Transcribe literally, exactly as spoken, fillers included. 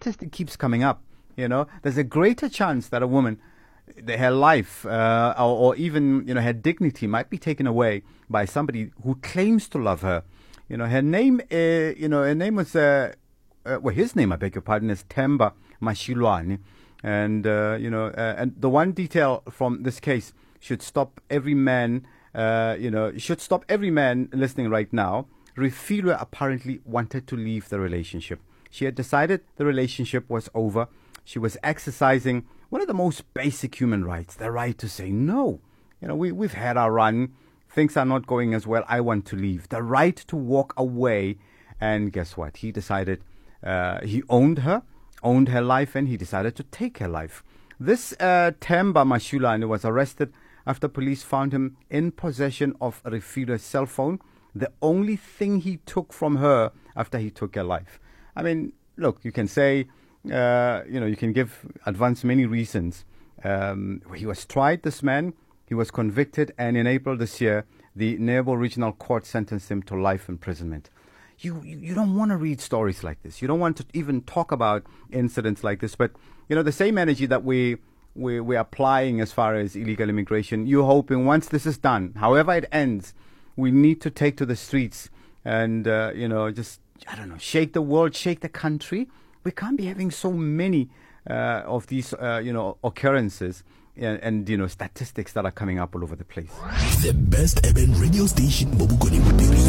statistic keeps coming up. You know, there's a greater chance that a woman, her life uh, or, or even, you know, her dignity might be taken away by somebody who claims to love her. You know, her name, uh, you know, her name was, uh, uh, well, his name, I beg your pardon, is Themba Mashilwane. And, uh, you know, uh, and the one detail from this case should stop every man, uh, you know, should stop every man listening right now. Refilwe apparently wanted to leave the relationship. She had decided the relationship was over. She was exercising one of the most basic human rights, the right to say no. You know, we, we've had our run. Things are not going as well. I want to leave. The right to walk away. And guess what? He decided, uh, he owned her, owned her life, and he decided to take her life. This uh, Themba Mashilwane was arrested after police found him in possession of Refilwe's cell phone, the only thing he took from her after he took her life. I mean, look, you can say, uh, you know, you can give advance many reasons. Um, he was tried, this man. He was convicted, and in April this year, the Nebo Regional Court sentenced him to life imprisonment. You, you you don't want to read stories like this. You don't want to even talk about incidents like this. But, you know, the same energy that we, we, we're applying as far as illegal immigration, you're hoping once this is done, however it ends, we need to take to the streets and, uh, you know, just, I don't know, shake the world, shake the country. We can't be having so many uh, of these, uh, you know, occurrences and, and, you know, statistics that are coming up all over the place. The best urban radio station, Bobukoni Muteri.